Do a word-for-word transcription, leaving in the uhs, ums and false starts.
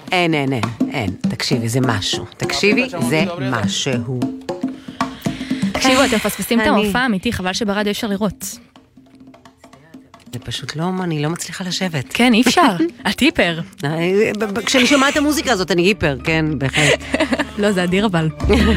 אין, אין, אין, אין. תקשיבי, זה משהו. תקשיבי, זה משהו. תקשיבו, אתם מפספסים את המופע האמיתי, חבל שברדיו אפשר לראות. זה פשוט לא, אני לא מצליחה לשבת. כן, אי אפשר. את היפר. כשאני שומעת את המוזיקה הזאת, אני היפר, כן, בהחלט. לא, זה אדיר אבל.